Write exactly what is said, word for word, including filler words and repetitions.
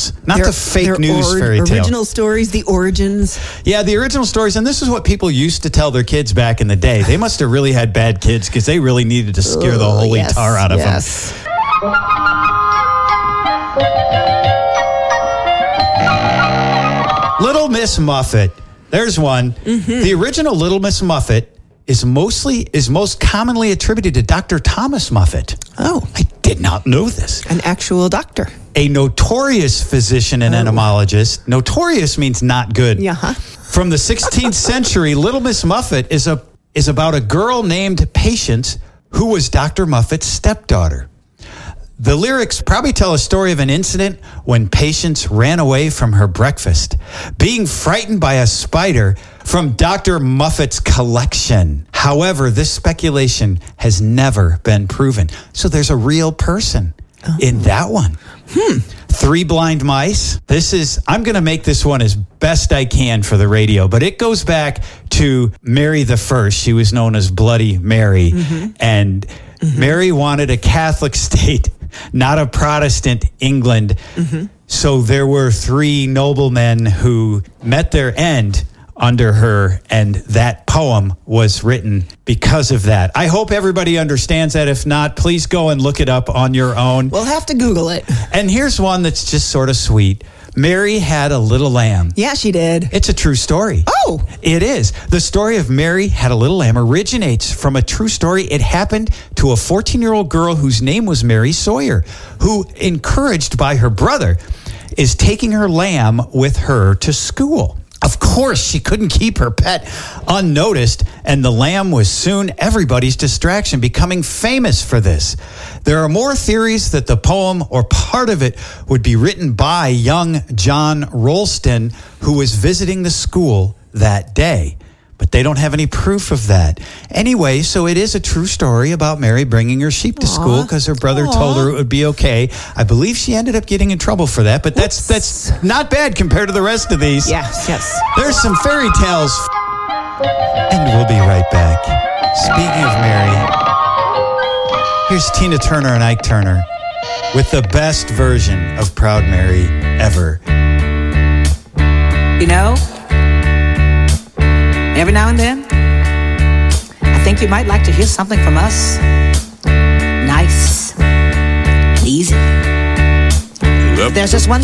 not They're- the fake they're news or- fairy tale. Original stories, the origins. Yeah, the original stories, and this is what people used to tell their kids back in the day. They must have really had bad kids because they really needed to scare the holy yes, tar out of yes. them. Little Miss Muffet. There's one. Mm-hmm. The original Little Miss Muffet is mostly is most commonly attributed to Doctor Thomas Muffet. Oh. I did not know this. An actual doctor. A notorious physician and Oh. entomologist. Notorious means not good. Yeah. From the sixteenth century, Little Miss Muffet is a is about a girl named Patience who was Doctor Muffet's stepdaughter. The lyrics probably tell a story of an incident when Patience ran away from her breakfast, being frightened by a spider from Doctor Muffet's collection. However, this speculation has never been proven. So there's a real person oh. in that one. Hmm. Three Blind Mice. This is, I'm going to make this one as best I can for the radio, but it goes back to Mary the First. She was known as Bloody Mary. Mm-hmm. And mm-hmm. Mary wanted a Catholic state, not a Protestant England. Mm-hmm. So there were three noblemen who met their end under her, and that poem was written because of that. I hope everybody understands that. If not, please go and look it up on your own. We'll have to Google it. And here's one that's just sort of sweet. Mary had a little lamb. Yeah, she did. It's a true story. Oh. It is. The story of Mary had a little lamb originates from a true story. It happened to a fourteen-year-old girl whose name was Mary Sawyer, who, encouraged by her brother, is taking her lamb with her to school. Of course, she couldn't keep her pet unnoticed, and the lamb was soon everybody's distraction, becoming famous for this. There are more theories that the poem or part of it would be written by young John Rolston, who was visiting the school that day. But they don't have any proof of that. Anyway, so it is a true story about Mary bringing her sheep to Aww. school because her brother Aww. told her it would be okay. I believe she ended up getting in trouble for that, but that's Whoops. that's not bad compared to the rest of these. Yes, yes. There's some fairy tales. And we'll be right back. Speaking of Mary, here's Tina Turner and Ike Turner with the best version of Proud Mary ever. You know, every now and then, I think you might like to hear something from us. Nice, easy. There's just one